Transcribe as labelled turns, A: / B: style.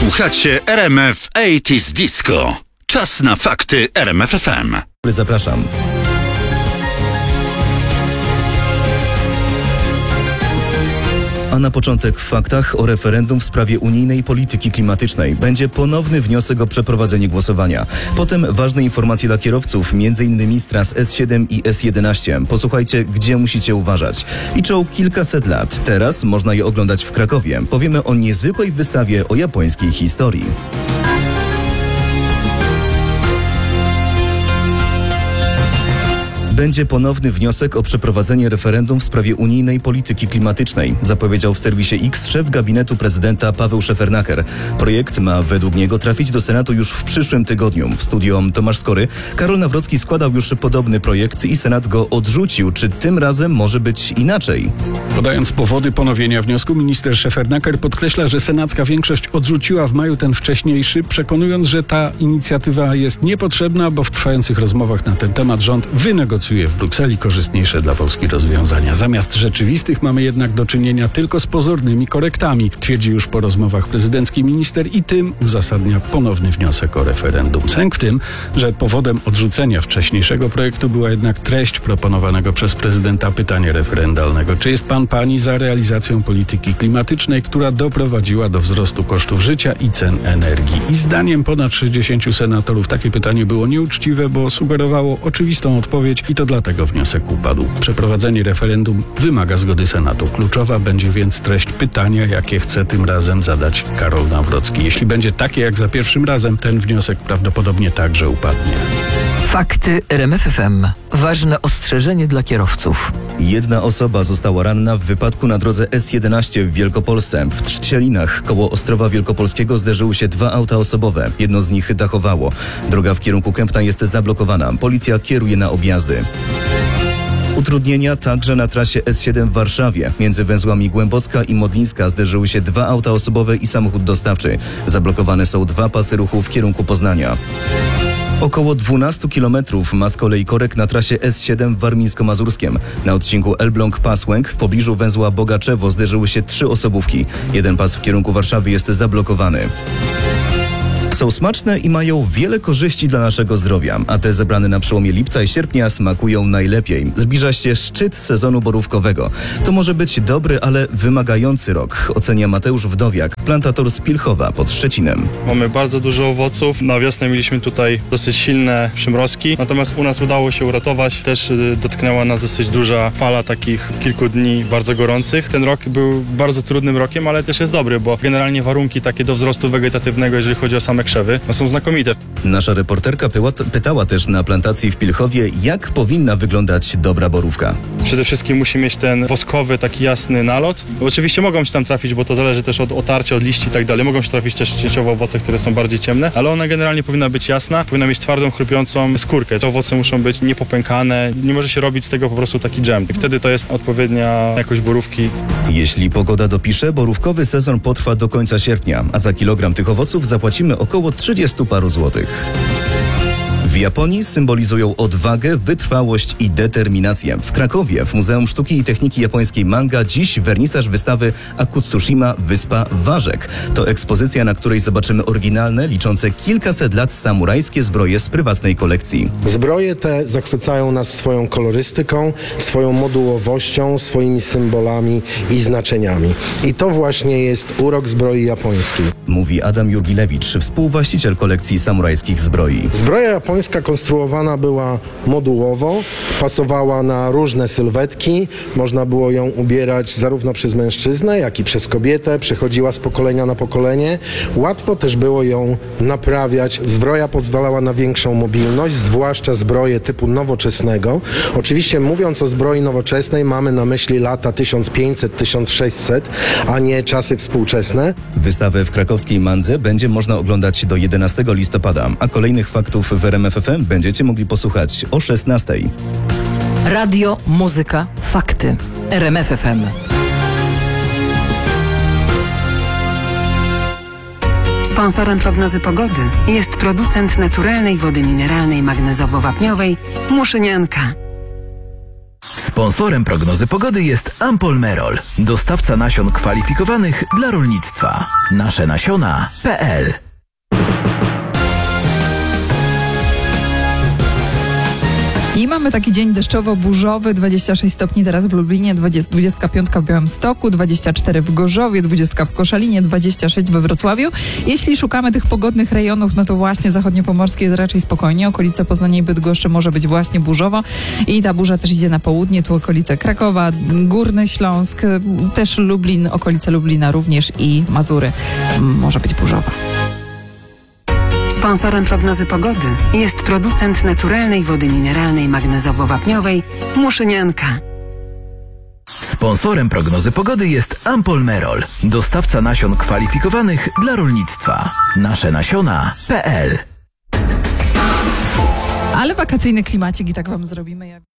A: Słuchacie RMF 80s Disco. Czas na fakty RMF FM.
B: Zapraszam. A na początek w faktach o referendum w sprawie unijnej polityki klimatycznej. Będzie ponowny wniosek o przeprowadzenie głosowania. Potem ważne informacje dla kierowców, m.in. z tras S7 i S11. Posłuchajcie, gdzie musicie uważać. Liczą kilkaset lat. Teraz można je oglądać w Krakowie. Powiemy o niezwykłej wystawie o japońskiej historii. Będzie ponowny wniosek o przeprowadzenie referendum w sprawie unijnej polityki klimatycznej, zapowiedział w serwisie X szef gabinetu prezydenta Paweł Szefernaker. Projekt ma według niego trafić do Senatu już w przyszłym tygodniu. W studio Tomasz Skory. Karol Nawrocki składał już podobny projekt i Senat go odrzucił. Czy tym razem może być inaczej?
C: Podając powody ponowienia wniosku, minister Szefernaker podkreśla, że senacka większość odrzuciła w maju ten wcześniejszy, przekonując, że ta inicjatywa jest niepotrzebna, bo w trwających rozmowach na ten temat rząd wynegocjuje w Brukseli korzystniejsze dla Polski rozwiązania. Zamiast rzeczywistych mamy jednak do czynienia tylko z pozornymi korektami, twierdzi już po rozmowach prezydencki minister i tym uzasadnia ponowny wniosek o referendum. Sęk w tym, że powodem odrzucenia wcześniejszego projektu była jednak treść proponowanego przez prezydenta pytania referendalnego. Czy jest pani za realizacją polityki klimatycznej, która doprowadziła do wzrostu kosztów życia i cen energii? I zdaniem ponad 60 senatorów takie pytanie było nieuczciwe, bo sugerowało oczywistą odpowiedź i to dlatego wniosek upadł. Przeprowadzenie referendum wymaga zgody Senatu. Kluczowa będzie więc treść pytania, jakie chce tym razem zadać Karol Nawrocki. Jeśli będzie takie jak za pierwszym razem, ten wniosek prawdopodobnie także upadnie.
D: Fakty RMF FM. Ważne ostrzeżenie dla kierowców.
B: Jedna osoba została ranna w wypadku na drodze S11 w Wielkopolsce. W Trzcielinach koło Ostrowa Wielkopolskiego zderzyły się dwa auta osobowe. Jedno z nich dachowało. Droga w kierunku Kępna jest zablokowana. Policja kieruje na objazdy. Utrudnienia także na trasie S7 w Warszawie. Między węzłami Głębocka i Modlińska zderzyły się dwa auta osobowe i samochód dostawczy. Zablokowane są dwa pasy ruchu w kierunku Poznania. Około 12 km ma z kolei korek na trasie S7 w Warmińsko-Mazurskiem. Na odcinku Elbląg-Pasłęk w pobliżu węzła Bogaczewo zderzyły się trzy osobówki. Jeden pas w kierunku Warszawy jest zablokowany. Są smaczne i mają wiele korzyści dla naszego zdrowia, a te zebrane na przełomie lipca i sierpnia smakują najlepiej. Zbliża się szczyt sezonu borówkowego. To może być dobry, ale wymagający rok, ocenia Mateusz Wdowiak, plantator z Pilchowa pod Szczecinem.
E: Mamy bardzo dużo owoców. Na wiosnę mieliśmy tutaj dosyć silne przymrozki, natomiast u nas udało się uratować. Też dotknęła nas dosyć duża fala takich kilku dni bardzo gorących. Ten rok był bardzo trudnym rokiem, ale też jest dobry, bo generalnie warunki takie do wzrostu wegetatywnego, jeżeli chodzi o same krzewy, są znakomite.
B: Nasza reporterka pytała też na plantacji w Pilchowie, jak powinna wyglądać dobra borówka.
E: Przede wszystkim musi mieć ten woskowy, taki jasny nalot. Oczywiście mogą się tam trafić, bo to zależy też od otarcia, od liści i tak dalej. Mogą się trafić też częściowo owoce, które są bardziej ciemne, ale ona generalnie powinna być jasna, powinna mieć twardą, chrupiącą skórkę. Te owoce muszą być niepopękane, nie może się robić z tego po prostu taki dżem. I wtedy to jest odpowiednia jakość borówki.
B: Jeśli pogoda dopisze, borówkowy sezon potrwa do końca sierpnia, a za kilogram tych owoców zapłacimy około 30 paru złotych. W Japonii symbolizują odwagę, wytrwałość i determinację. W Krakowie, w Muzeum Sztuki i Techniki Japońskiej Manga, dziś wernisaż wystawy Akutsushima – Wyspa Ważek. To ekspozycja, na której zobaczymy oryginalne, liczące kilkaset lat samurajskie zbroje z prywatnej kolekcji.
F: Zbroje te zachwycają nas swoją kolorystyką, swoją modułowością, swoimi symbolami i znaczeniami. I to właśnie jest urok zbroi japońskiej.
B: Mówi Adam Jurgilewicz, współwłaściciel kolekcji samurajskich zbroi.
F: Zbroja japońska konstruowana była modułowo, pasowała na różne sylwetki, można było ją ubierać zarówno przez mężczyznę, jak i przez kobietę, przechodziła z pokolenia na pokolenie. Łatwo też było ją naprawiać. Zbroja pozwalała na większą mobilność, zwłaszcza zbroje typu nowoczesnego. Oczywiście mówiąc o zbroi nowoczesnej mamy na myśli lata 1500-1600, a nie czasy współczesne.
B: Wystawę w krakowskiej Mandze będzie można oglądać do 11 listopada, a kolejnych faktów w RMF FM będziecie mogli posłuchać o 16.
D: Radio, muzyka, fakty. RMF FM.
G: Sponsorem prognozy pogody jest producent naturalnej wody mineralnej magnezowo-wapniowej Muszynianka.
H: Sponsorem prognozy pogody jest Ampol Merol, dostawca nasion kwalifikowanych dla rolnictwa. nasenasiona.pl.
I: I mamy taki dzień deszczowo-burzowy, 26 stopni teraz w Lublinie, 25 w Białymstoku, 24 w Gorzowie, 20 w Koszalinie, 26 we Wrocławiu. Jeśli szukamy tych pogodnych rejonów, no to właśnie zachodniopomorskie jest raczej spokojnie. Okolice Poznania i Bydgoszczy może być właśnie burzowo i ta burza też idzie na południe, tu okolice Krakowa, Górny Śląsk, też Lublin, okolice Lublina również i Mazury może być burzowa.
G: Sponsorem prognozy pogody jest producent naturalnej wody mineralnej magnezowo-wapniowej Muszynianka.
H: Sponsorem prognozy pogody jest Ampol-Merol, dostawca nasion kwalifikowanych dla rolnictwa. nasenasiona.pl.
I: Ale wakacyjny klimacik i tak wam zrobimy.